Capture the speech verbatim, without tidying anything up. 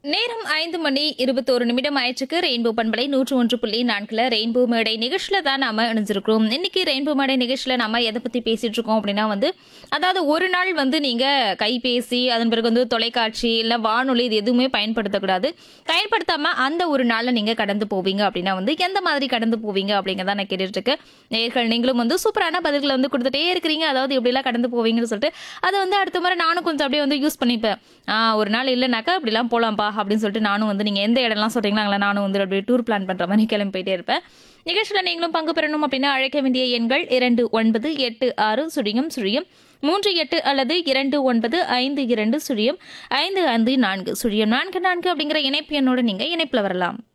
நேரம் ஐந்து மணி இருபத்தோரு நிமிடம் ஆயிடுச்சுக்கு. ரெயின்போ பண்பலை நூற்று ஒன்று புள்ளி நான்குல ரெயின்போ மேடை நிகழ்ச்சியில தான் நாம இணைஞ்சிருக்கிறோம். இன்னைக்கு ரெயின்போ மேடை நிகழ்ச்சியில நம்ம எதை பத்தி பேசிட்டு இருக்கோம் அப்படின்னா வந்து, அதாவது ஒரு நாள் வந்து நீங்க கைபேசி, அதன் பிறகு வந்து தொலைக்காட்சி இல்ல வானொலி இது எதுவுமே பயன்படுத்தக்கூடாது. பயன்படுத்தாம அந்த ஒரு நாள்ல நீங்க கடந்து போவீங்க அப்படின்னா வந்து எந்த மாதிரி கடந்து போவீங்க அப்படிங்கறத நான் கேட்டுட்டு இருக்கேன். நேயர்கள் நீங்களும் வந்து சூப்பரான பதில்களை வந்து கொடுத்துட்டே இருக்கிறீங்க. அதாவது எப்படிலாம் கடந்து போவீங்கன்னு சொல்லிட்டு அதை வந்து அடுத்த முறை நானும் கொஞ்சம் அப்படியே வந்து யூஸ் பண்ணிப்பேன். ஆஹ் ஒரு நாள் இல்லைனாக்கா அப்படிலாம் போலாம்ப்பா அப்படின்னு சொல்லிட்டு நானும் வந்து நீங்க எந்த இடம்லாம் சொல்றீங்களா நானும் வந்து அப்படியே டூர் பிளான் பண்ற மாதிரி கிளம்பி போயிட்டே இருப்பேன். நிகழ்ச்சியில நீங்களும் பங்கு பெறணும் அப்படின்னா அழைக்க வேண்டிய எண்கள் இரண்டு ஒன்பது எட்டு ஆறு சுழியம் சுழியம் மூன்று எட்டு அல்லது இரண்டு ஒன்பது ஐந்து இரண்டு சுழியம் ஐந்து ஐந்து நான்கு சுழியம் நான்கு நான்கு அப்படிங்கிற இணைப்பு எண்ணோட நீங்க இணைப்புல வரலாம்.